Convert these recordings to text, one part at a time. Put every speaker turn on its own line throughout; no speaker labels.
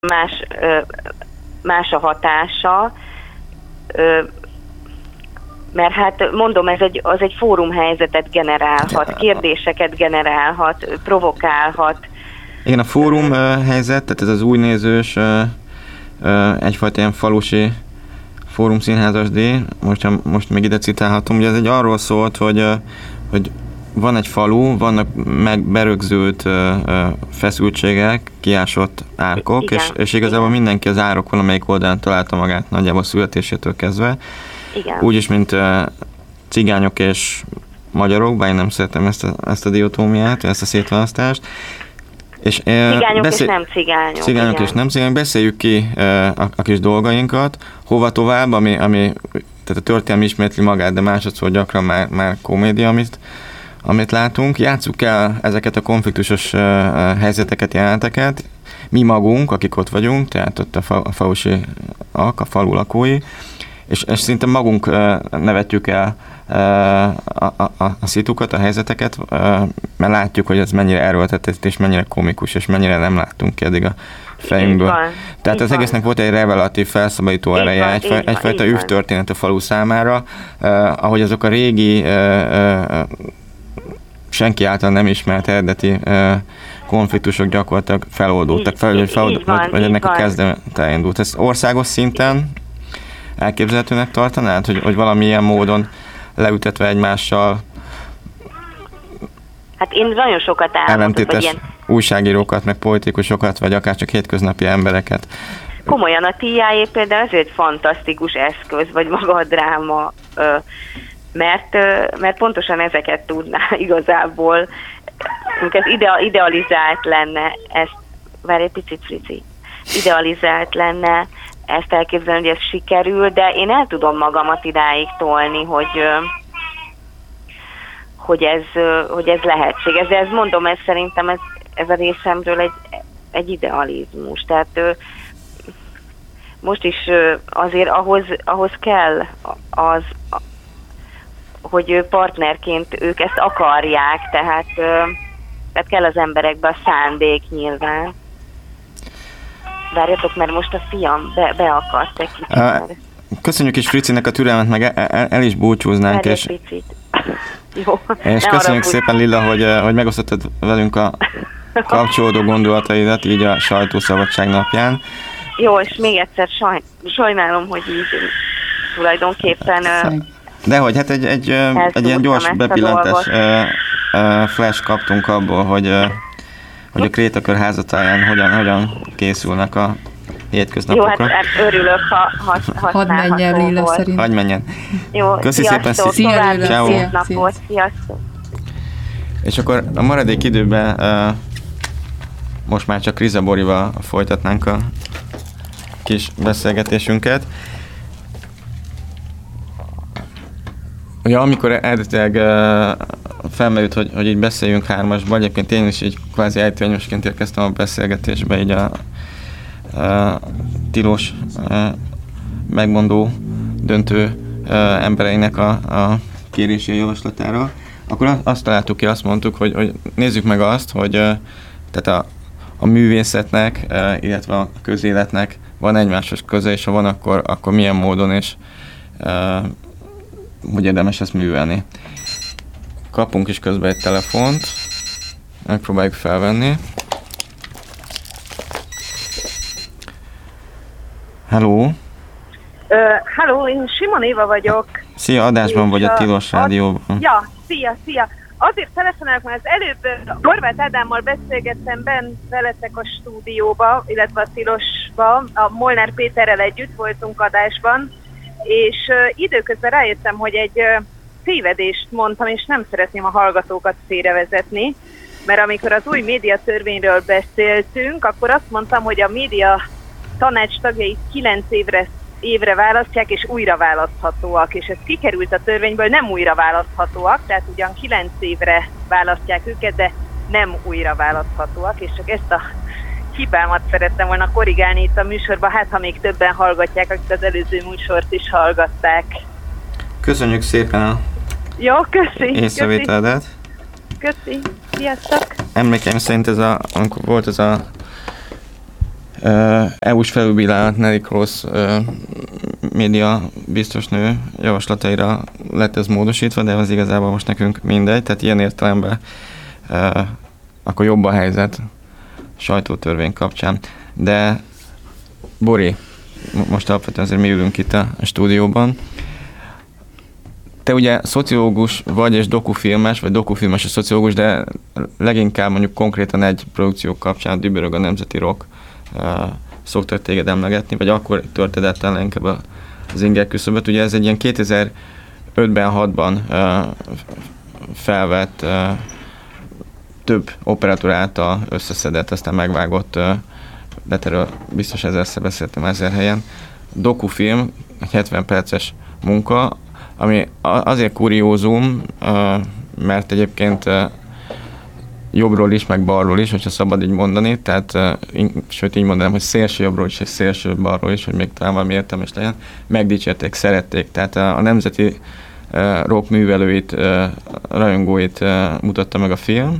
más a hatása, mert hát mondom, az egy fórumhelyzetet generálhat, kérdéseket generálhat, provokálhat.
Igen, a fórum helyzet, tehát ez az új nézős, egyfajta ilyen falusi fórumszínházas díj, most még ide citálhatom, ugye ez egy arról szólt, hogy van egy falu, vannak berögzült feszültségek, kiásott árkok, és igazából mindenki az árok valamelyik oldalán találta magát nagyjából születésétől kezdve.
Igen.
Úgyis, mint cigányok és magyarok, bár én nem szeretem ezt a diotómiát, ezt a szétválasztást.
Cigányok és nem cigányok.
Cigányok és nem cigányok. Beszéljük ki a kis dolgainkat, hova tovább, ami tehát a történelem ismétli magát, de másodszor gyakran már komédia, amit látunk. Játsszuk el ezeket a konfliktusos helyzeteket, jeleneteket, mi magunk, akik ott vagyunk, tehát ott a falusiak, a falu lakói, és szinte magunk nevetjük el a szitukat, a helyzeteket, mert látjuk, hogy ez mennyire erőltetett, és mennyire komikus, és mennyire nem láttunk ki eddig a fejünkből. Tehát az egésznek volt egy revelatív, felszabadító ereje, egyfajta üvtörténet a falu számára, ahogy azok a régi, senki által nem ismert eredeti konfliktusok gyakorlatilag feloldódtak, vagy ennek a kezdete elindult. Ez országos szinten elképzelhetőnek tartanád, hogy valamilyen módon leütetve egymással
hát én nagyon sokat
ellentétes újságírókat, meg politikusokat, vagy akár csak hétköznapi embereket.
Komolyan a TIA például ez egy fantasztikus eszköz, vagy maga a dráma, mert pontosan ezeket tudná igazából, ez idealizált lenne, várj egy picit, Frici, idealizált lenne ezt elképzelni, hogy ez sikerül, de én el tudom magamat idáig tolni, hogy ez lehetséges. De ezt mondom, szerintem ez a részemről egy idealizmus. Tehát most is azért ahhoz kell az, hogy partnerként ők ezt akarják, tehát kell az emberekbe a szándék nyilván. Várjatok, mert most a fiam beakadt egy kicsit.
Köszönjük is Fricinek a türelmet, meg el is búcsúznánk. És
jó,
és köszönjük szépen, Lilla, hogy megosztottad velünk a kapcsolódó gondolataidat, így a sajtószabadság napján.
Jó, és még egyszer sajnálom, hogy így tulajdonképpen...
Dehogy, hát egy ilyen gyors bepillantás flash kaptunk abból, hogy a Krétakör házatáján hogyan készülnek a hétköznapokra.
Jó, hát örülök, ha
hadd menjen, Lilla, szerint.
Hadd menjen.
Jó,
köszi szépen,
szia,
Lilla.
Sziasztok.
És akkor a maradék időben most már csak Riza Borival folytatnánk a kis beszélgetésünket. Ugye amikor eredetileg felmerült, hogy így beszéljünk hármasban, egyébként én is így kvázi ejtőanyosként érkeztem a beszélgetésbe, így a tilos megmondó döntő embereinek a kérési javaslatára, akkor azt találtuk ki, azt mondtuk, hogy nézzük meg azt, hogy tehát a művészetnek, illetve a közéletnek van egymáshoz köze, és ha van, akkor milyen módon, és hogy érdemes ezt művelni. Kapunk is közben egy telefont, megpróbáljuk felvenni. Hello!
Hello, én Simon Éva vagyok.
Szia, adásban vagy a Tilos Rádióban.
Ja, szia! Azért telefonálok, mert az előbb Horváth Ádámmal beszélgettem veletek a stúdióba, illetve a Tilosba, a Molnár Péterrel együtt voltunk adásban, és időközben rájöttem, hogy egy tévedést mondtam, és nem szeretném a hallgatókat félrevezetni, mert amikor az új médiatörvényről beszéltünk, akkor azt mondtam, hogy a média tanács tagjait 9 évre választják, és újra választhatóak, és ez kikerült a törvényből, nem újra választhatóak, tehát ugyan 9 évre választják őket, de nem újra választhatóak, és csak ezt a hibámat szerettem volna korrigálni itt a műsorban, hát ha még többen hallgatják, akik az előző műsort is hallgatták.
Köszönjük szépen a észrevételedet.
Köszi, sziasztok!
Emlékeim szerint amikor volt ez a EU-s felülbírálat Neelie Kroes média biztosnő javaslataira lett ez módosítva, de az igazából most nekünk mindegy, tehát ilyen értelemben akkor jobb a helyzet sajtótörvény kapcsán. De Bori, most alapvetően azért mi ülünk itt a stúdióban. Te ugye szociológus vagy, és dokufilmes, vagy dokufilmes és szociológus, de leginkább mondjuk konkrétan egy produkció kapcsán dübörög a Nemzeti Rock szoktak téged emlegetni, vagy akkor törtedett el inkább az inger küszöböt. Ugye ez egy ilyen 2005-ben, 6-ban felvett, több operatőr által összeszedett, aztán megvágott, de erről biztos ezerszer beszéltem 1000 helyen, dokufilm, egy 70 perces munka, ami azért kuriózum, mert egyébként jobbról is, meg balról is, hogyha szabad így mondani, tehát sőt így mondanám, hogy szélső jobbról is és szélső balról is, hogy még talán valami értelmes legyen, megdicsérték, szerették, tehát a Nemzeti Rock művelőit, rajongóit mutatta meg a film,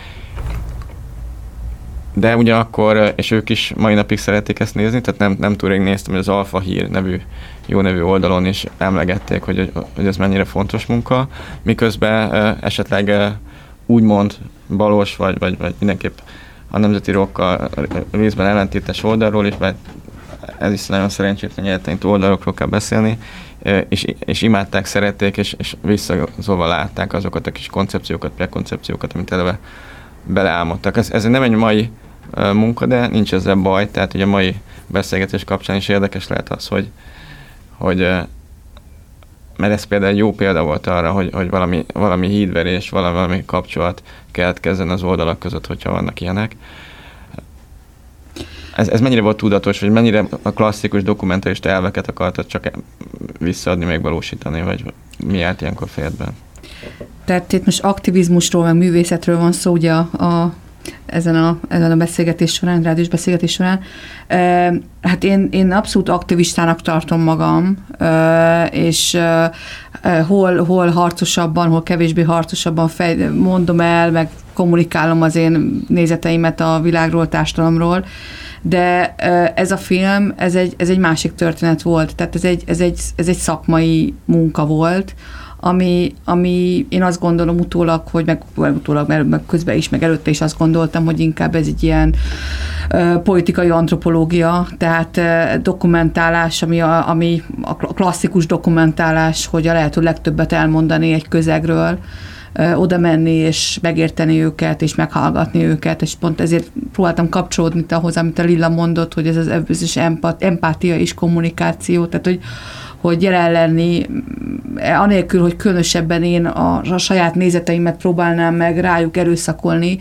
de ugyanakkor, és ők is mai napig szerették ezt nézni, tehát nem túl rég néztem, hogy az Alfa Hír nevű, jó nevű oldalon is emlegették, hogy ez mennyire fontos munka, miközben esetleg úgymond balos, vagy mindenképp a Nemzeti Rockkal részben ellentétes oldalról is, mert ez is nagyon szerencsétlen nyertényt oldalokról kell beszélni, és imádták, szerették, és visszazolva látták azokat a kis koncepciókat, prekoncepciókat, amit eleve beleálmodtak. Ez nem egy mai munka, de nincs ezzel baj, tehát hogy a mai beszélgetés kapcsán is érdekes lehet az, hogy mert ez például egy jó példa volt arra, hogy valami hídverés, valami kapcsolat keletkezzen az oldalak között, hogyha vannak ilyenek. Ez mennyire volt tudatos, vagy mennyire a klasszikus dokumentarista elveket akartad csak visszaadni, megvalósítani, vagy mi állt ilyenkor fejedben?
Tehát itt most aktivizmusról, meg művészetről van szó ugye ezen a beszélgetés során, rádiós beszélgetés során. Hát én abszolút aktivistának tartom magam, és hol harcosabban, hol kevésbé harcosabban mondom el, meg kommunikálom az én nézeteimet a világról, társadalomról, de ez a film, ez egy másik történet volt, tehát ez egy szakmai munka volt, ami én azt gondolom utólag, mert közben is, meg előtte is azt gondoltam, hogy inkább ez egy ilyen politikai antropológia, tehát dokumentálás, ami a klasszikus dokumentálás, hogy a lehető legtöbbet elmondani egy közegről, oda menni, és megérteni őket, és meghallgatni őket, és pont ezért próbáltam kapcsolódni ahhoz, amit a Lilla mondott, hogy ez az empátia és kommunikáció, tehát hogy jelen lenni, anélkül, hogy különösebben én a saját nézeteimet próbálnám meg rájuk erőszakolni,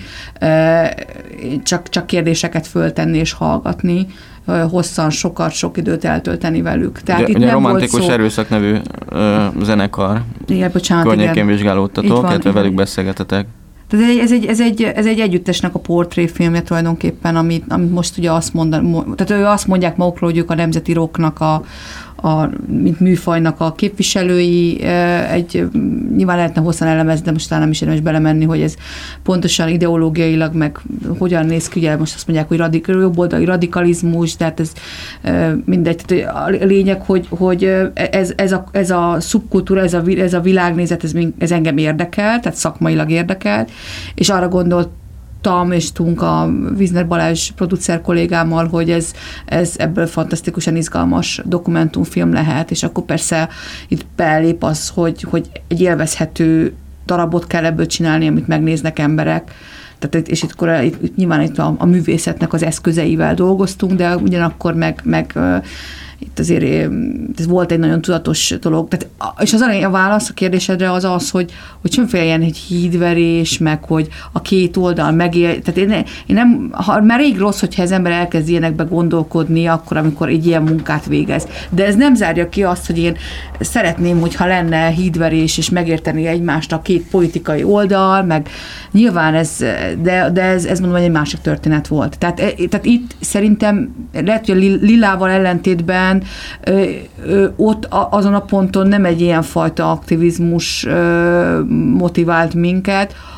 csak kérdéseket föltenni és hallgatni, hosszan, sok időt eltölteni velük. Tehát itt
ugye nem Romantikus Erőszak nevű zenekar környékén vizsgálódtatok, illetve velük beszélgetetek.
Tehát ez egy együttesnek a portréfilmje tulajdonképpen, amit most ugye tehát ő azt mondják magukról, hogy ők a Nemzeti Rocknak mint műfajnak a képviselői, nyilván lehetne hosszan elemezni, de most talán nem is érdemes belemenni, hogy ez pontosan ideológiailag meg hogyan néz ki, ugye most azt mondják, hogy jobboldali radikalizmus, tehát ez mindegy. Tehát a lényeg, hogy ez a szubkultúra, ez a világnézet, ez engem érdekel, tehát szakmailag érdekel, és arra gondolt, és tudunk a Wiesner Balázs producer kollégámmal, hogy ez ebből fantasztikusan izgalmas dokumentumfilm lehet, és akkor persze itt belép az, hogy egy élvezhető darabot kell ebből csinálni, amit megnéznek emberek. Tehát, és itt nyilván itt a művészetnek az eszközeivel dolgoztunk, de ugyanakkor meg itt azért ez volt egy nagyon tudatos dolog. Tehát, és a válasz a kérdésedre az, hogy semmiféle ilyen egy hídverés, meg hogy a két oldal megél. Tehát én nem, már rég rossz, hogyha az ember elkezd ilyenekbe gondolkodni, akkor, amikor egy ilyen munkát végez. De ez nem zárja ki azt, hogy én szeretném, hogyha lenne hídverés, és megérteni egymást a két politikai oldal, meg nyilván de ez mondom, egy másik történet volt. Tehát itt szerintem lehet, hogy a Lillával ellentétben ott azon a ponton nem egy ilyen fajta aktivizmus motivált minket,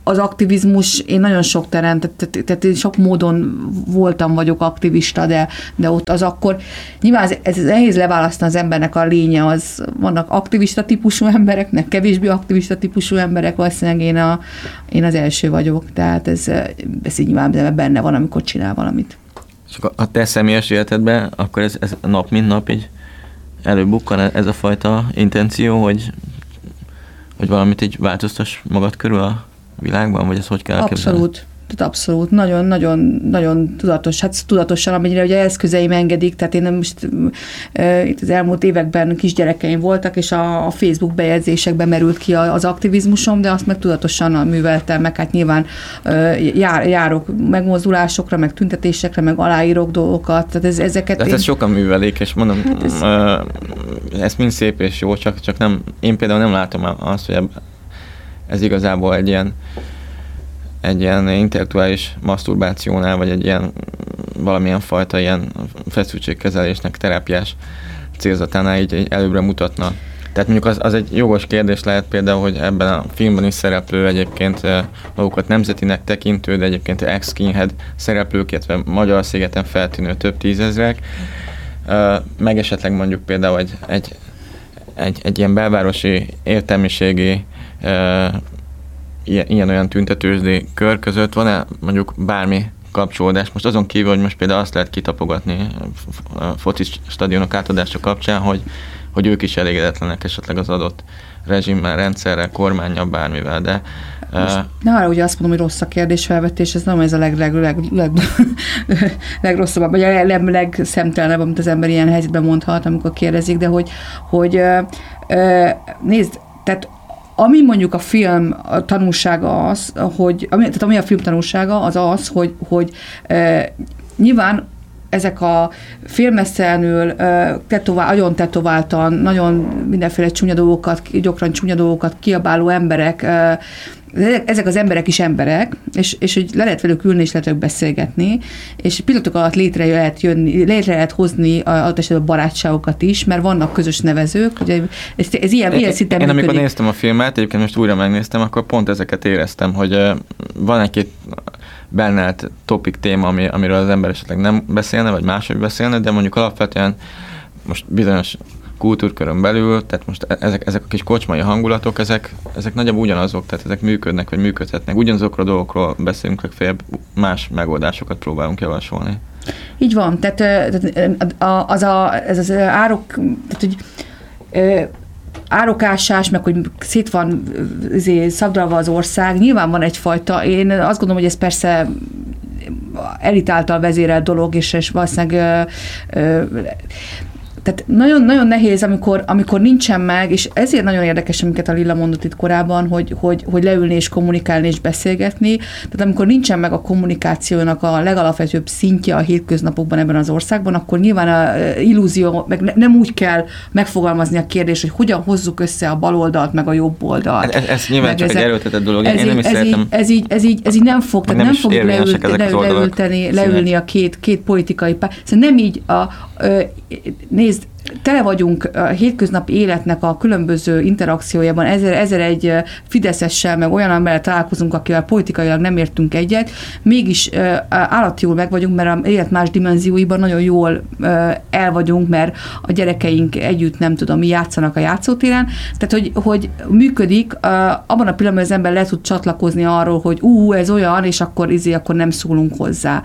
az aktivizmus, én nagyon sok teren, tehát én sok módon vagyok aktivista, de ott az akkor, nyilván ez nehéz leválasztani az embernek a lénye, az vannak aktivista típusú emberek, kevésbé aktivista típusú emberek, valószínűleg én az első vagyok, tehát ez így nyilván benne van, amikor csinál valamit.
És a te személyes életedben, akkor ez nap mint nap így előbukkan ez a fajta intenció, hogy valamit így változtass magad körül a világban, vagy ezt hogy kell elképzelni?
Abszolút. Tehát abszolút, nagyon tudatos, hát tudatosan, amennyire ugye eszközeim engedik, tehát én most itt az elmúlt években kisgyerekeim voltak, és a Facebook bejegyzésekben merült ki az aktivizmusom, de azt meg tudatosan műveltem, meg hát nyilván járok megmozdulásokra, meg tüntetésekre, meg aláírok dolgokat, tehát ezeket...
Tehát ez sokan művelik, és mondom, hát ez mind szép és jó, csak nem, én például nem látom azt, hogy ez igazából egy ilyen intellektuális maszturbációnál, vagy egy ilyen valamilyen fajta ilyen feszültségkezelésnek terápiás célzatánál így előbbre mutatna. Tehát mondjuk az egy jogos kérdés lehet például, hogy ebben a filmben is szereplő egyébként magukat nemzetinek tekintő, de egyébként ex-skinhead szereplők, illetve Magyar-szigeten feltűnő több tízezrek, meg esetleg mondjuk például egy ilyen belvárosi értelmiségi ilyen-olyan tüntetősdi kör között van-e mondjuk bármi kapcsolódás? Most azon kívül, hogy most például azt lehet kitapogatni a foci stadionok átadása kapcsán, hogy ők is elégedetlenek esetleg az adott rezsimmel, rendszerrel, kormánnyal, bármivel, de...
Ne arra ugye azt mondom, hogy rossz a kérdésfelvetés, ez nem ez a legrosszabb, vagy a legszemtelenebb, amit az ember ilyen helyzetben mondhat, amikor kérdezik, de hogy nézd, tehát ami mondjuk a film tanulsága az, tehát ami a film tanulsága az, hogy nyilván ezek a félmeztelenül agyon tetováltan, nagyon mindenféle csúnya dolgokat, gyakran csúnya dolgokat kiabáló emberek, ezek az emberek is emberek, és hogy le lehet velük ülni, és lehet velük beszélgetni, és pillanatok alatt létre lehet hozni adott esetben barátságokat is, mert vannak közös nevezők, ugye ez ilyen szinten
Én amikor néztem a filmet, egyébként most újra megnéztem, akkor pont ezeket éreztem, hogy van egy-két bennelt topik téma, amiről az ember esetleg nem beszélne, vagy máshogy beszélne, de mondjuk alapvetően most bizonyos kultúrkörön belül, tehát most ezek a kis kocsmai hangulatok, ezek nagyjából ugyanazok, tehát ezek működnek, vagy működhetnek. Ugyanazokról a dolgokról beszélünk, legfeljebb más megoldásokat próbálunk javasolni.
Így van, tehát ez az árok, tehát hogy árokásás, meg hogy szét van szabdalva az ország, nyilván van egyfajta, én azt gondolom, hogy ez persze elit által vezérelt dolog, és valószínűleg tehát nagyon nehéz, amikor nincsen meg, és ezért nagyon érdekes, amiket a Lilla mondott itt korábban, hogy leülni és kommunikálni és beszélgetni. Tehát amikor nincsen meg a kommunikációnak a legalapvetőbb szintje a hétköznapokban ebben az országban, akkor nyilván a illúzió, meg nem úgy kell megfogalmazni a kérdést, hogy hogyan hozzuk össze a baloldalt, meg a jobb oldalt.
Ez nyilván csak egy erőltetett dolog. Én nem is szeretem.
Ez így nem fog, tehát nem fogjuk leülni a két politikai párt. Szóval nem így nézd, tele vagyunk a hétköznapi életnek a különböző interakciójában, ezer egy fideszessel, meg olyan emberrel találkozunk, akivel politikailag nem értünk egyet, mégis állatjól meg vagyunk, mert az élet más dimenzióiban nagyon jól el vagyunk, mert a gyerekeink együtt, nem tudom, játszanak a játszótéren, tehát hogy működik, abban a pillanatban az ember le tud csatlakozni arról, hogy ez olyan, és akkor nem szólunk hozzá.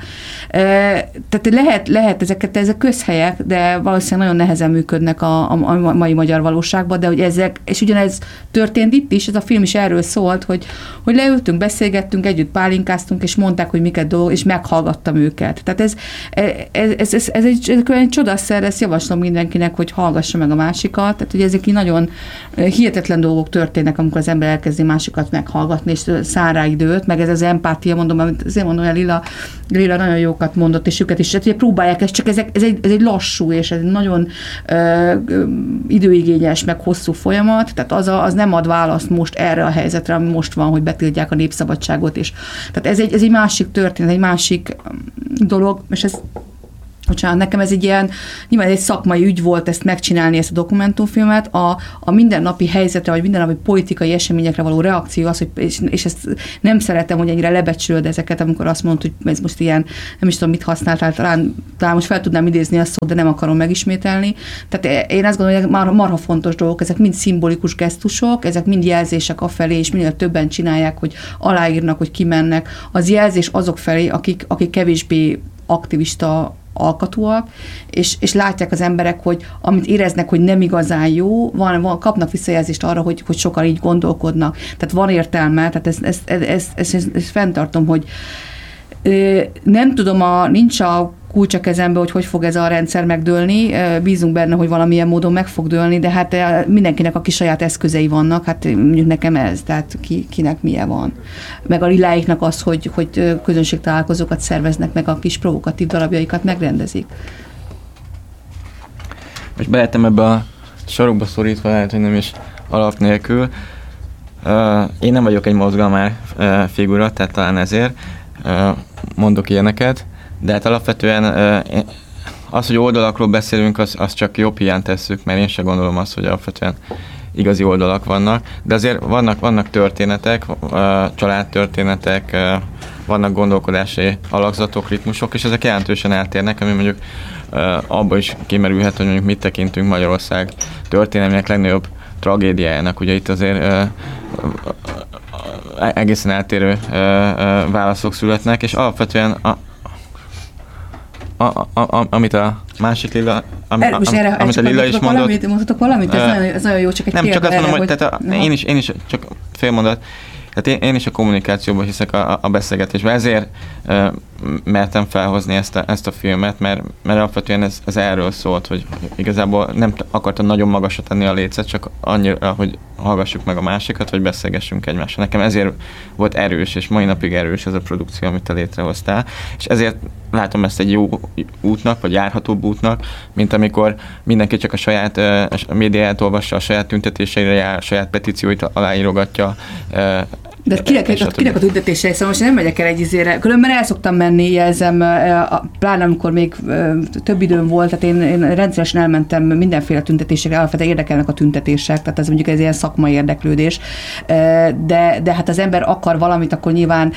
Tehát lehet ezek közhelyek, de valószínűleg nagyon nehezen működnek a mai magyar valóságban, de hogy ezek, és ugyanez történt itt is, ez a film is erről szólt, hogy leültünk, beszélgettünk, együtt pálinkáztunk, és mondták, hogy miket dolgok, és meghallgattam őket. Tehát ez egy csodaszer, ezt javaslom mindenkinek, hogy hallgassa meg a másikat, tehát hogy ezek így nagyon hihetetlen dolgok történnek, amikor az ember elkezdi másikat meghallgatni, és száll rá időt, meg ez az empátia, mondom, amit azért mondom, hogy a Lilla nagyon jókat mondott, és őket is, tehát ugye próbálják ezt, csak ez egy lassú, és ez nagyon időigényes, meg hosszú folyamat, tehát az nem ad választ most erre a helyzetre, ami most van, hogy betiltják a népszabadságot, és tehát ez egy másik történet, egy másik dolog, és ez Bocsánat, nekem ez egy ilyen, nyilván egy szakmai ügy volt ezt megcsinálni, ezt a dokumentumfilmet, a mindennapi helyzetre, vagy mindennapi politikai eseményekre való reakció az, hogy, és ezt nem szeretem, hogy ennyire lebecsülöd ezeket, amikor azt mondod, hogy ez most ilyen, nem is tudom, mit használtál, talán most fel tudnám idézni a szót, de nem akarom megismételni. Tehát én azt gondolom, hogy ezek marha fontos dolgok, ezek mind szimbolikus gesztusok, ezek mind jelzések afelé, és minél többen csinálják, hogy aláírnak, hogy kimennek. Az jelzés azok felé, akik kevésbé aktivista alkatúak, és látják az emberek, hogy amit éreznek, hogy nem igazán jó, kapnak visszajelzést arra, hogy sokan így gondolkodnak. Tehát van értelme, tehát ezt fenntartom, hogy nem tudom, nincs a kulcs a kezembe, hogy fog ez a rendszer megdőlni, bízunk benne, hogy valamilyen módon meg fog dőlni, de hát mindenkinek a kis saját eszközei vannak, hát mondjuk nekem ez, tehát kinek milyen van. Meg a liláiknak az, hogy közönségtalálkozókat szerveznek, meg a kis provokatív darabjaikat megrendezik.
Most belehetem ebbe a sarokba szorítva, lehet, hogy nem is alap nélkül. Én nem vagyok egy mozgalmár figura, tehát talán ezért mondok ilyeneket, de hát alapvetően az, hogy oldalakról beszélünk, az csak jobb hiány tesszük, mert én sem gondolom azt, hogy alapvetően igazi oldalak vannak, de azért vannak történetek, családtörténetek, vannak gondolkodási alakzatok, ritmusok, és ezek jelentősen eltérnek, ami mondjuk abba is kimerülhet, hogy mondjuk mit tekintünk Magyarország történelmének legnagyobb tragédiájának. Ugye itt azért egészen eltérő válaszok születnek, és alapvetően amit a másik Lilla, amit a Lilla is mondott.
Mondhatok valamit? Ez nagyon jó, csak egy
nem, csak azt mondom, hogy én is csak fél mondat. Tehát én is a kommunikációban hiszek a beszélgetésben. Ezért mertem felhozni ezt a filmet, mert alapvetően ez erről szólt, hogy igazából nem akartam nagyon magasra tenni a lécet, csak annyira, hogy hallgassuk meg a másikat, vagy beszélgessünk egymással. Nekem ezért volt erős, és mai napig erős ez a produkció, amit te létrehoztál. És ezért látom ezt egy jó útnak, vagy járhatóbb útnak, mint amikor mindenki csak a saját médiáját olvassa, a saját tüntetéseire jár, a saját petícióit aláírogatja.
De kinek a tüntetései, szóval most nem megyek el egy izére. Különben el szoktam menni, jelzem, pláne amikor még több időm volt, tehát én rendszeresen elmentem mindenféle tüntetésekre, alapvetően érdekelnek a tüntetések, tehát ez mondjuk ez ilyen szakmai érdeklődés. De hát az ember akar valamit, akkor nyilván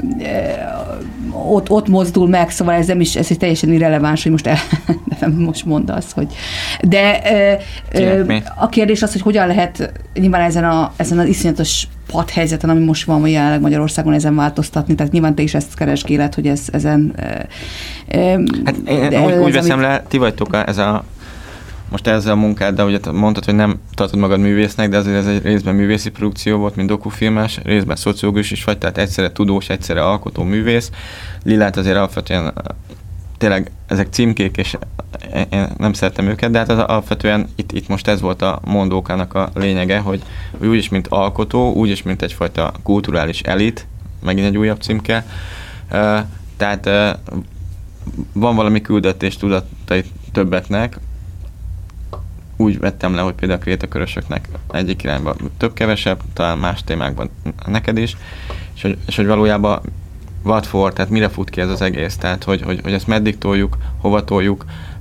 ott mozdul meg, szóval ez nem is, ez egy teljesen irreleváns, hogy most mondd azt, hogy... De a kérdés az, hogy hogyan lehet nyilván ezen az iszonyatos padhelyzeten, ami most van jelenleg Magyarországon, ezen változtatni, tehát nyilván te is ezt keresgéled, hogy ezen...
Hát én úgy veszem le, ti vagytok most ezzel a munkád, de ugye mondtad, hogy nem tartod magad művésznek, de azért ez egy részben művészi produkció volt, mint dokufilmes, részben szociológus is vagy, tehát egyszerre tudós, egyszerre alkotó művész. Lillát azért alapvetően tényleg ezek címkék, és én nem szeretem őket, de hát az alapvetően itt most ez volt a mondókának a lényege, hogy úgyis, mint alkotó, úgyis, mint egyfajta kulturális elit, megint egy újabb címke, tehát van valami küldetés tudatai többeknek, úgy vettem le, hogy például a krétakörösöknek egyik irányban több-kevesebb, talán más témákban neked is, és hogy valójában what for, tehát mire fut ki ez az egész, tehát hogy ezt meddig toljuk, hova toljuk,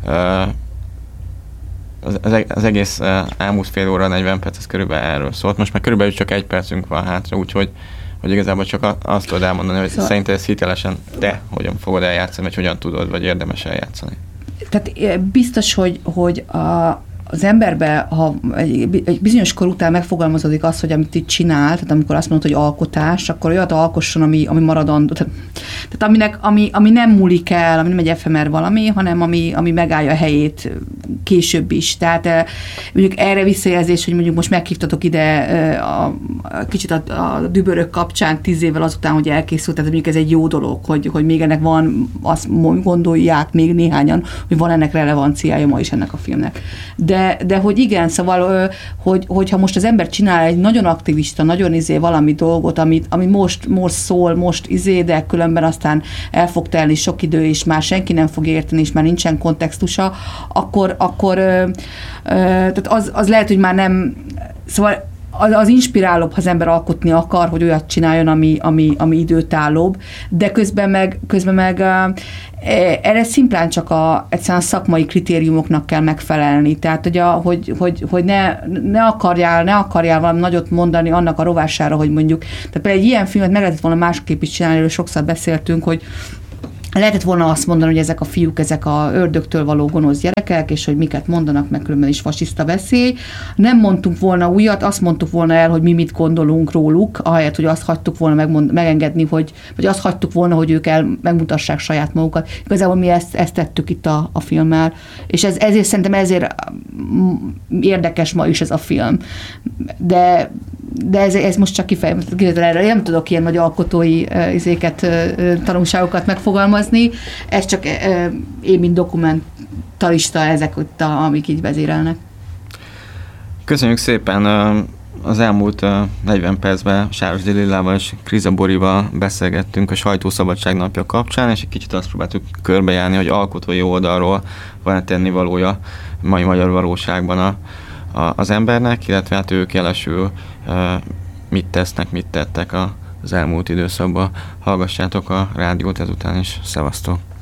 az egész elmúlt fél óra, 40 perc, ez körülbelül erről szólt. Most már körülbelül csak 1 percünk van hátra, úgyhogy igazából csak azt tudod elmondani, hogy szóval szerinted ez hitelesen te hogyan fogod eljátszani, vagy hogyan tudod, vagy érdemes eljátszani.
Tehát biztos, hogy az emberbe, ha egy bizonyos kor után megfogalmazódik az, hogy amit itt csinál, tehát amikor azt mondod, hogy alkotás, akkor olyat alkosson, ami maradandó. Tehát ami nem múlik el, ami nem egy efemer valami, hanem ami megállja a helyét később is. Tehát mondjuk erre visszajelzés, hogy mondjuk most meghívtatok ide kicsit a dübörök kapcsán 10 évvel azután, hogy elkészült, tehát mondjuk ez egy jó dolog, hogy még ennek van, azt gondolják még néhányan, hogy van ennek relevanciája ma is ennek a filmnek. De hogy igen, szóval, hogyha most az ember csinál egy nagyon aktivista, nagyon valami dolgot, ami most szól, most de különben aztán el fog telni sok idő, és már senki nem fog érteni, és már nincsen kontextusa, akkor tehát az lehet, hogy már nem, szóval az inspirálóbb, ha az ember alkotni akar, hogy olyat csináljon, ami időtállóbb, de közben meg erre szimplán csak egyszerűen a szakmai kritériumoknak kell megfelelni. Tehát, hogy ne akarjál valami nagyot mondani annak a rovására, hogy mondjuk, tehát például egy ilyen filmet meg lehetett volna másképp is csinálni, erről sokszor beszéltünk, hogy lehetett volna azt mondani, hogy ezek a fiúk, ezek a ördögtől való gonosz gyerekek, és hogy miket mondanak, meg különben is fasiszta veszély. Nem mondtunk volna újat, azt mondtuk volna el, hogy mi mit gondolunk róluk, ahelyett, hogy azt hagytuk volna megengedni, vagy azt hagytuk volna, hogy ők megmutassák saját magukat. Igazából mi ezt tettük itt a filmmel. És ezért szerintem érdekes ma is ez a film. De ez most csak kifejezetten nem tudok ilyen nagy alkotói tanulságokat megfogalmazni. Ez csak én, mint dokumentarista, ezek ott, amik így vezérelnek.
Köszönjük szépen! Az elmúlt 40 percben Sárosdi Lillával és Kriza Borival beszélgettünk a Sajtószabadság napja kapcsán, és egy kicsit azt próbáltuk körbejárni, hogy alkotói oldalról van-e tennivalója mai magyar valóságban az embernek, illetve hát ők jelesül mit tesznek, mit tettek az elmúlt időszakban. Hallgassátok a rádiót ezután is. Szevasztok!